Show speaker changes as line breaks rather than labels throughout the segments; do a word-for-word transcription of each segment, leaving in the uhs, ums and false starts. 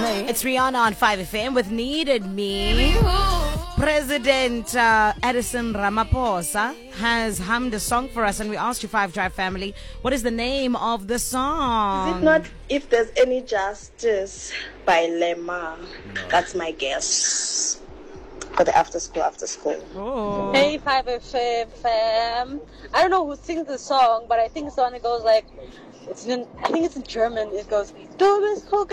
It's Rihanna on five F M with Needed Me. President uh, Edison Ramaphosa has hummed a song for us, and we asked you, Five Drive family, what is the name of the song?
Is it not If There's Any Justice by Lema? No. That's my guess. For the after school, after school.
Oh.
Hey, five F M fam. I don't know who sings the song, but I think it's the one that goes like, it's in, I think it's in German. It goes, Du bist gut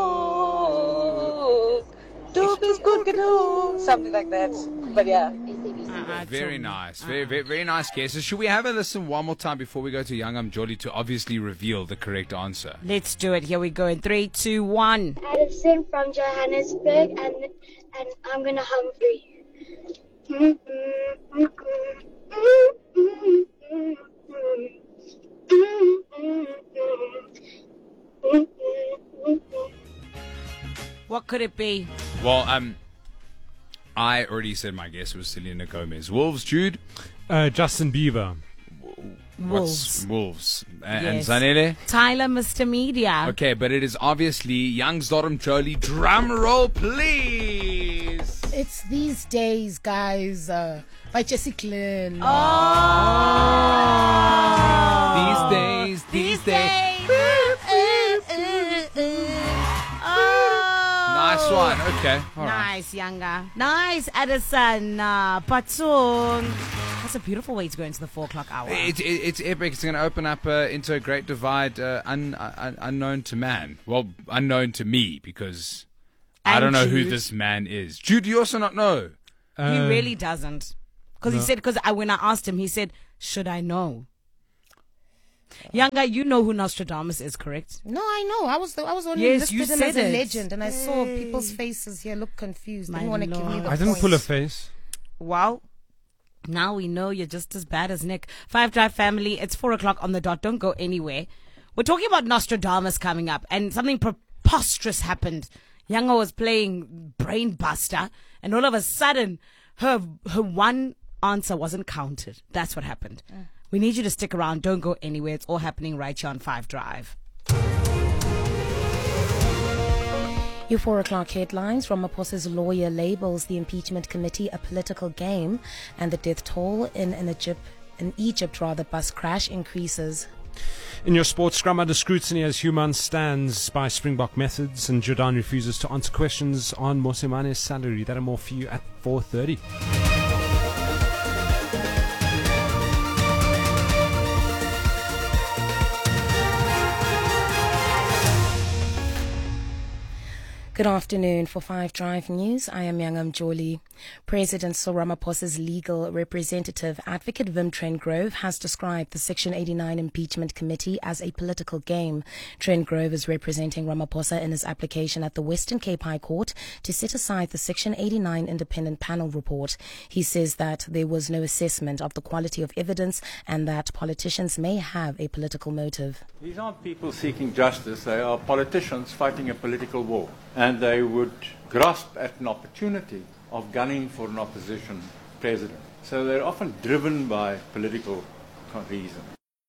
genug. Du bist gut genug. Something like that. But yeah.
Uh, very nice. Very, very, very nice guesses. Should we have a listen one more time before we go to Young Mjoli to obviously reveal the correct answer?
Let's do it. Here we go in three, two, one.
Edison from Johannesburg, and and I'm gonna hum for you.
What could it be?
Well, um, I already said my guess was Selena Gomez. Wolves, Jude?
Uh, Justin Bieber.
What's Wolves? Uh,
Yes.
And Zanele?
Tyler, Mister Media.
Okay, but it is obviously Young Mjoli. Drum roll, please.
It's These Days, guys, uh, by Jessie Glynn.
Oh.
These days, these, days. Nice one. Okay. All right.
Nice, Younger. Nice, Edison. Uh, Patsun. That's a beautiful way to go into the four o'clock hour.
It, it, it's epic. It's going to open up uh, into a great divide, uh, un, un, unknown to man. Well, unknown to me, because
And
I don't know who
Jude.
this man is. Jude, you also not know.
He
Uh,
really doesn't. Because he
no.
said, because when I asked him, he said, should I know? Younger, you know who Nostradamus is, correct?
No, I know. I was the, I was only
Yes, you
listed him as
said
a
it.
legend, and I saw people's faces here look confused. They
My
didn't want to give me
lord.
the
I didn't
points.
pull a face.
Well, now we know you're just as bad as Nick. Five Drive family, it's four o'clock on the dot. Don't go anywhere. We're talking about Nostradamus coming up, and something preposterous happened. Younger was playing Brain Buster, and all of a sudden, her her one answer wasn't counted. That's what happened.
Mm.
We need you to stick around. Don't go anywhere. It's all happening right here on Five Drive.
Your four o'clock headlines. Ramaphosa's lawyer labels the impeachment committee a political game, and the death toll in an Egypt, in Egypt rather, bus crash increases.
In your sports, scrum under scrutiny as Human stands by Springbok methods, and Jordan refuses to answer questions on Mosemane's salary. That and more for you at four thirty.
Good afternoon. For Five Drive News, I am Young Mjoli. President Cyril Ramaphosa's legal representative, Advocate Wim Trengrove, has described the Section eighty-nine Impeachment Committee as a political game. Trengrove is representing Ramaphosa in his application at the Western Cape High Court to set aside the Section eighty-nine Independent Panel report. He says that there was no assessment of the quality of evidence and that politicians may have a political motive.
These aren't people seeking justice, they are politicians fighting a political war. And they would grasp at an opportunity of gunning for an opposition president. So they're often driven by political reason.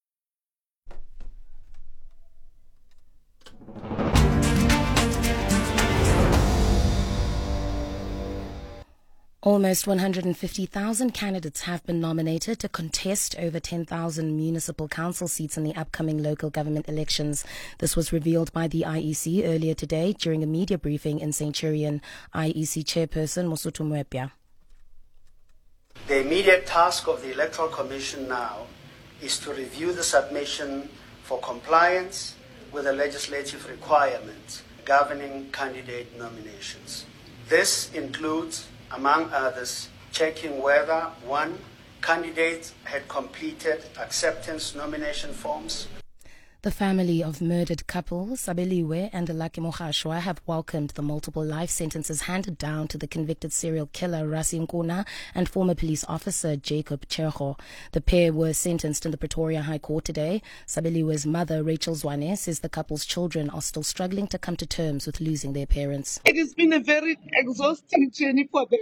Almost one hundred fifty thousand candidates have been nominated to contest over ten thousand municipal council seats in the upcoming local government elections. This was revealed by the I E C earlier today during a media briefing in Centurion. I E C chairperson Mosotho Moepya.
The immediate task of the Electoral Commission now is to review the submission for compliance with the legislative requirements governing candidate nominations. This includes, among others, checking whether, one, candidates had completed acceptance nomination forms.
The family of murdered couple Sabeliwe and Lucky Mogashwa have welcomed the multiple life sentences handed down to the convicted serial killer Rasi Nkuna and former police officer Jacob Cherho. The pair were sentenced in the Pretoria High Court today. Sabeliwe's mother, Rachel Zwane, says the couple's children are still struggling to come to terms with losing their parents.
It has been a very exhausting journey for them.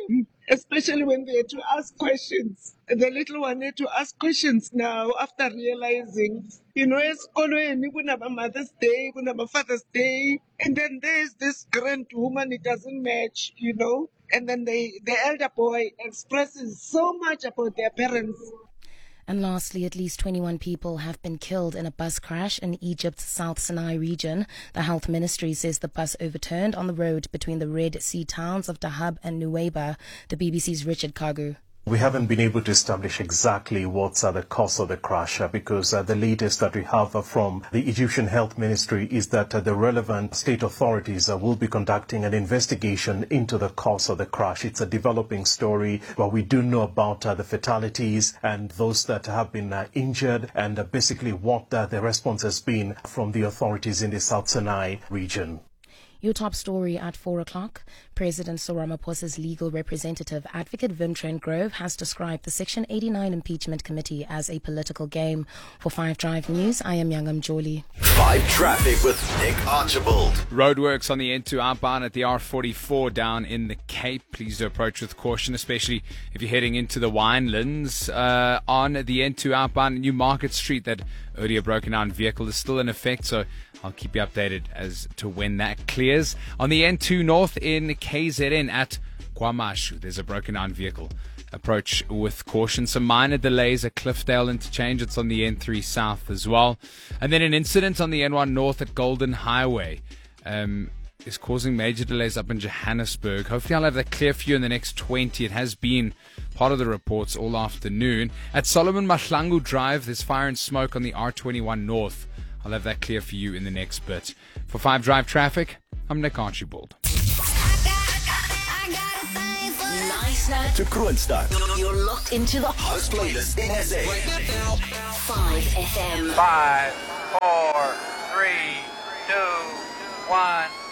especially when they had to ask questions. The little one had to ask questions now after realizing, you know, esikolweni kunaba Mother's Day, kunaba Father's Day, and then there's this grand woman, it doesn't match, you know, and then they, the elder boy expresses so much about their parents.
And lastly, at least twenty-one people have been killed in a bus crash in Egypt's South Sinai region. The health ministry says the bus overturned on the road between the Red Sea towns of Dahab and Nuweiba. The B B C's Richard Kagu.
We haven't been able to establish exactly what's uh, the cause of the crash uh, because uh, the latest that we have uh, from the Egyptian Health Ministry is that uh, the relevant state authorities uh, will be conducting an investigation into the cause of the crash. It's a developing story, but we do know about uh, the fatalities and those that have been uh, injured and uh, basically what uh, the response has been from the authorities in the South Sinai region.
Your top story at four o'clock. President Cyril Ramaphosa's legal representative, Advocate Wim Trent Grove, has described the Section eighty-nine impeachment committee as a political game. For Five Drive News, I am Youngam Joli.
Five Traffic with Nick Archibald.
Roadworks on the N two outbound at the R forty-four down in the Cape. Please do approach with caution, especially if you're heading into the Winelands. Uh, on the N two outbound, New Market Street, that earlier broken down vehicle is still in effect, so I'll keep you updated as to when that clears. On the N two North in K Z N at KwaMashu, there's a broken down vehicle. Approach with caution. Some minor delays at Cliffdale interchange. It's on the N three South as well. And then an incident on the N one North at Golden Highway um, is causing major delays up in Johannesburg. Hopefully I'll have that clear for you in the next twenty. It has been part of the reports all afternoon. At Solomon Mahlangu Drive, there's fire and smoke on the R twenty-one North. I'll have that clear for you in the next bit. For Five Drive Traffic, I'm Nick Archibald.
Nice to Kroonstad. You're locked into the house playlist in S A. Five F M.
Five, four, three, two, one.